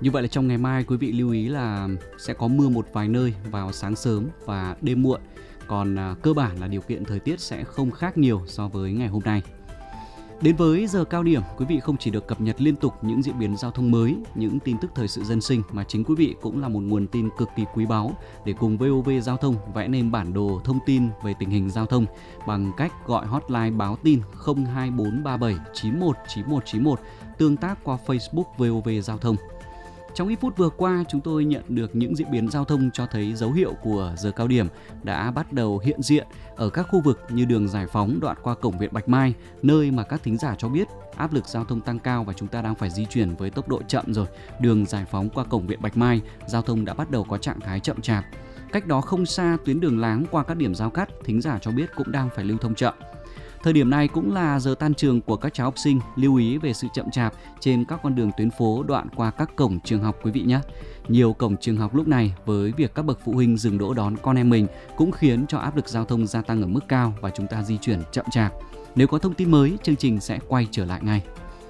Như vậy là trong ngày mai quý vị lưu ý là sẽ có mưa một vài nơi vào sáng sớm và đêm muộn. Còn cơ bản là điều kiện thời tiết sẽ không khác nhiều so với ngày hôm nay. Đến với giờ cao điểm, quý vị không chỉ được cập nhật liên tục những diễn biến giao thông mới, những tin tức thời sự dân sinh mà chính quý vị cũng là một nguồn tin cực kỳ quý báu để cùng VOV Giao thông vẽ nên bản đồ thông tin về tình hình giao thông bằng cách gọi hotline báo tin 02437 919191, tương tác qua Facebook VOV Giao thông. Trong ít phút vừa qua, chúng tôi nhận được những diễn biến giao thông cho thấy dấu hiệu của giờ cao điểm đã bắt đầu hiện diện ở các khu vực như đường Giải Phóng đoạn qua cổng Viện Bạch Mai, nơi mà các thính giả cho biết áp lực giao thông tăng cao và chúng ta đang phải di chuyển với tốc độ chậm rồi. Đường Giải Phóng qua cổng Viện Bạch Mai, giao thông đã bắt đầu có trạng thái chậm chạp. Cách đó không xa, tuyến đường Láng qua các điểm giao cắt, thính giả cho biết cũng đang phải lưu thông chậm. Thời điểm này cũng là giờ tan trường của các cháu học sinh, lưu ý về sự chậm chạp trên các con đường tuyến phố đoạn qua các cổng trường học quý vị nhé. Nhiều cổng trường học lúc này với việc các bậc phụ huynh dừng đỗ đón con em mình cũng khiến cho áp lực giao thông gia tăng ở mức cao và chúng ta di chuyển chậm chạp. Nếu có thông tin mới, chương trình sẽ quay trở lại ngay.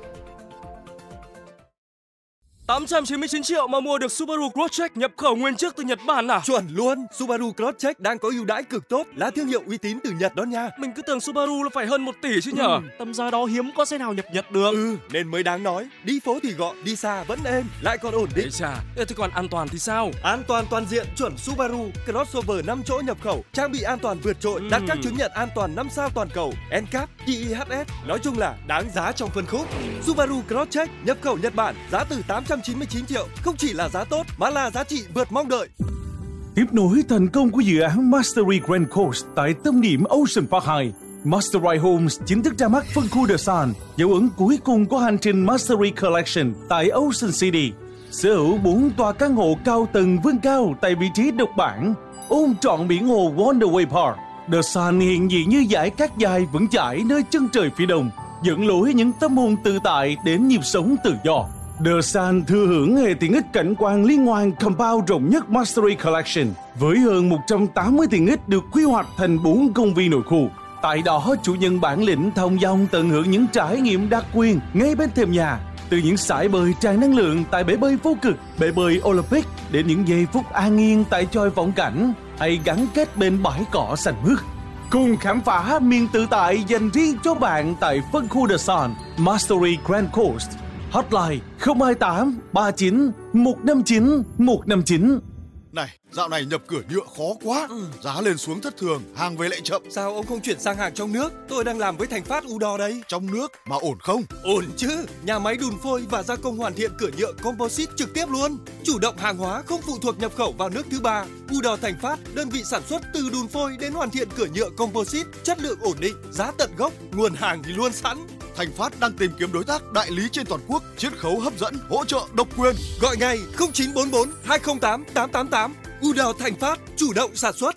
899 triệu mà mua được Subaru Crosstrek nhập khẩu nguyên chiếc từ Nhật Bản à? Chuẩn luôn, Subaru Crosstrek đang có ưu đãi cực tốt, là thương hiệu uy tín từ Nhật đó nha. Mình cứ tưởng Subaru là phải hơn 1 tỷ chứ nhở? Tầm giá đó hiếm có xe nào nhập Nhật được. Nên mới đáng nói, đi phố thì gọn, đi xa vẫn êm, lại còn ổn định. Ê chà, thế còn an toàn thì sao? An toàn toàn diện chuẩn Subaru, crossover 5 chỗ nhập khẩu, trang bị an toàn vượt trội, đạt các chứng nhận an toàn 5 sao toàn cầu, NCAP, GEHS. Nói chung là đáng giá trong phân khúc. Subaru Crosstrek nhập khẩu Nhật Bản, giá từ 899 triệu, không chỉ là giá tốt mà là giá trị vượt mong đợi. Tiếp nối thành công của dự án Mastery Grand Coast tại tâm điểm Ocean Park 2, Mastery Homes chính thức ra mắt phân khu The Sun, dấu ấn cuối cùng của hành trình Mastery Collection tại Ocean City. Sở hữu 4 tòa căn hộ cao tầng vươn cao tại vị trí độc bản, ôm trọn biển hồ Wonderway Park. The Sun hiện diện như dải cát dài vững chãi nơi chân trời phía đông, dẫn lối những tâm hồn tự tại đến nhịp sống tự do. The Sun thừa hưởng hệ tiện ích cảnh quan liên hoàn compound rộng nhất Mastery Collection với hơn 180 tiện ích được quy hoạch thành 4 công viên nội khu. Tại đó, chủ nhân bản lĩnh thông dong tận hưởng những trải nghiệm đặc quyền ngay bên thềm nhà, từ những sải bơi tràn năng lượng tại bể bơi vô cực, bể bơi Olympic đến những giây phút an yên tại chòi vọng cảnh hay gắn kết bên bãi cỏ xanh mướt. Cùng khám phá miền tự tại dành riêng cho bạn tại phân khu The Sun, Mastery Grand Coast. Hotline 028 39 159 159. Này, dạo này nhập cửa nhựa khó quá, giá lên xuống thất thường, hàng về lại chậm. Sao ông không chuyển sang hàng trong nước? Tôi đang làm với Thành Phát Udor đây. Trong nước mà ổn không? Ổn chứ, nhà máy đun phôi và gia công hoàn thiện cửa nhựa composite trực tiếp luôn. Chủ động hàng hóa không phụ thuộc nhập khẩu vào nước thứ ba. Udor Thành Phát, đơn vị sản xuất từ đun phôi đến hoàn thiện cửa nhựa composite, chất lượng ổn định, giá tận gốc, nguồn hàng thì luôn sẵn. Thành Phát đang tìm kiếm đối tác đại lý trên toàn quốc, chiết khấu hấp dẫn, hỗ trợ độc quyền. Gọi ngay 0944 208 888. Udor Thành Phát, chủ động sản xuất.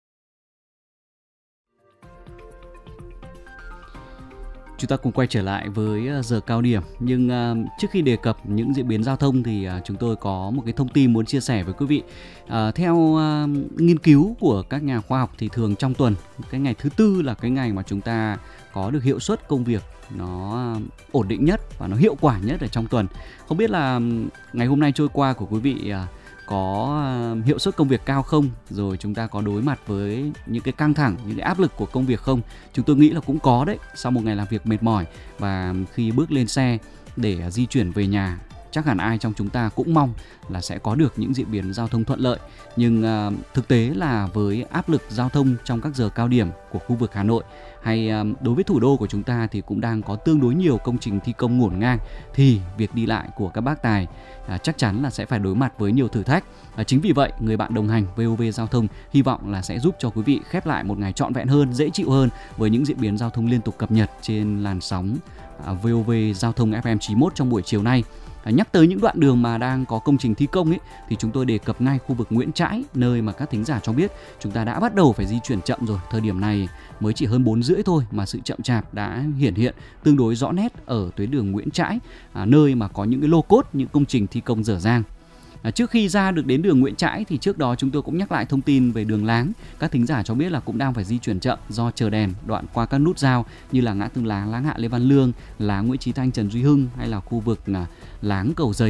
Chúng ta cùng quay trở lại với giờ cao điểm. Nhưng trước khi đề cập những diễn biến giao thông thì chúng tôi có một cái thông tin muốn chia sẻ với quý vị. Theo nghiên cứu của các nhà khoa học thì thường trong tuần, cái ngày thứ Tư là cái ngày mà chúng ta có được hiệu suất công việc nó ổn định nhất và nó hiệu quả nhất ở trong tuần. Không biết là ngày hôm nay trôi qua của quý vị có hiệu suất công việc cao không? Rồi chúng ta có đối mặt với những cái căng thẳng, những cái áp lực của công việc không? Chúng tôi nghĩ là cũng có đấy. Sau một ngày làm việc mệt mỏi và khi bước lên xe để di chuyển về nhà, chắc hẳn ai trong chúng ta cũng mong là sẽ có được những diễn biến giao thông thuận lợi. Nhưng thực tế là với áp lực giao thông trong các giờ cao điểm của khu vực Hà Nội hay đối với thủ đô của chúng ta thì cũng đang có tương đối nhiều công trình thi công ngổn ngang, thì việc đi lại của các bác tài chắc chắn là sẽ phải đối mặt với nhiều thử thách. Chính vì vậy, người bạn đồng hành VOV Giao thông hy vọng là sẽ giúp cho quý vị khép lại một ngày trọn vẹn hơn, dễ chịu hơn với những diễn biến giao thông liên tục cập nhật trên làn sóng VOV Giao thông FM 91 trong buổi chiều nay. Nhắc tới những đoạn đường mà đang có công trình thi công ấy, thì chúng tôi đề cập ngay khu vực Nguyễn Trãi, nơi mà các thính giả cho biết chúng ta đã bắt đầu phải di chuyển chậm rồi. Thời điểm này mới chỉ hơn 4 rưỡi thôi mà sự chậm chạp đã hiện tương đối rõ nét ở tuyến đường Nguyễn Trãi, nơi mà có những cái lô cốt, những công trình thi công dở dang. Trước khi ra được đến đường Nguyễn Trãi thì trước đó chúng tôi cũng nhắc lại thông tin về đường Láng. Các thính giả cho biết là cũng đang phải di chuyển chậm do chờ đèn đoạn qua các nút giao như là ngã tư Láng, Láng Hạ Lê Văn Lương, Láng Nguyễn Chí Thanh Trần Duy Hưng hay là khu vực Láng Cầu Giấy.